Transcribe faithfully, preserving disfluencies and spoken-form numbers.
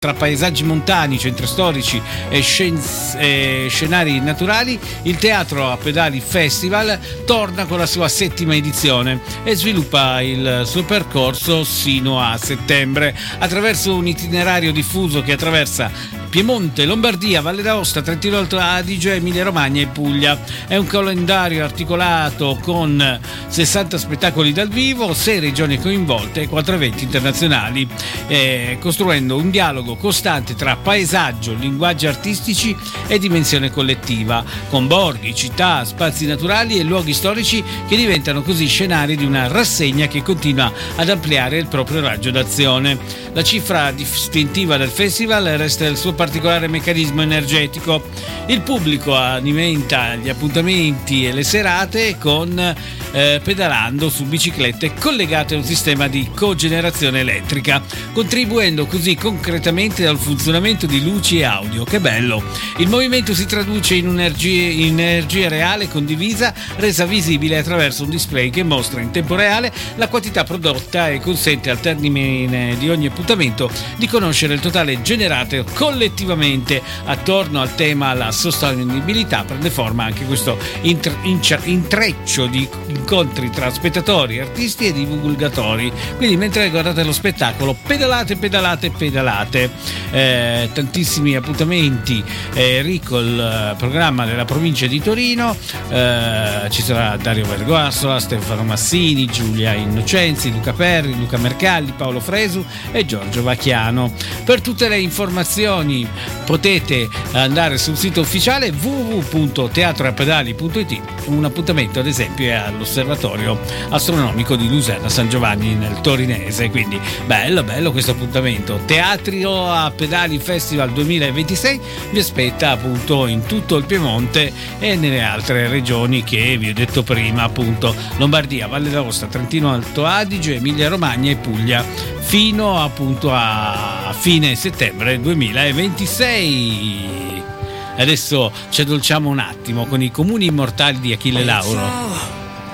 Tra paesaggi montani, centri storici e, scen- e scenari naturali, il Teatro a Pedali Festival torna con la sua settima edizione e sviluppa il suo percorso sino a settembre attraverso un itinerario diffuso che attraversa Piemonte, Lombardia, Valle d'Aosta, Trentino Alto Adige, Emilia Romagna e Puglia. È un calendario articolato con sessanta spettacoli dal vivo, sei regioni coinvolte e quattro eventi internazionali, eh, costruendo un dialogo costante tra paesaggio, linguaggi artistici e dimensione collettiva, con borghi, città, spazi naturali e luoghi storici che diventano così scenari di una rassegna che continua ad ampliare il proprio raggio d'azione. La cifra distintiva del festival resta il suo particolare meccanismo energetico. Il pubblico alimenta gli appuntamenti e le serate con eh, pedalando su biciclette collegate a un sistema di cogenerazione elettrica, contribuendo così concretamente al funzionamento di luci e audio. Che bello! Il movimento si traduce in energia, in energia reale condivisa, resa visibile attraverso un display che mostra in tempo reale la quantità prodotta e consente al termine di ogni appuntamento di conoscere il totale generato collettivamente. Attorno al tema la sostenibilità prende forma anche questo intr- inc- intreccio di incontri tra spettatori, artisti e divulgatori. Quindi mentre guardate lo spettacolo pedalate, pedalate, pedalate. Eh, tantissimi appuntamenti, eh, ricco il programma della provincia di Torino, eh, ci sarà Dario Vergassola, Stefano Massini, Giulia Innocenzi, Luca Perri, Luca Mercalli, Paolo Fresu e Giorgio Vacchiano. Per tutte le informazioni potete andare sul sito ufficiale w w w punto teatro a pedali punto i t. Un appuntamento ad esempio è all'osservatorio astronomico di Luserna San Giovanni nel Torinese, quindi bello bello questo appuntamento. Teatro a Pedali Festival duemilaventisei vi aspetta appunto in tutto il Piemonte e nelle altre regioni che vi ho detto prima, appunto Lombardia, Valle d'Aosta, Trentino Alto Adige, Emilia Romagna e Puglia, fino appunto a fine settembre duemilaventisei. Adesso ci addolciamo un attimo con i Comuni Immortali di Achille Lauro.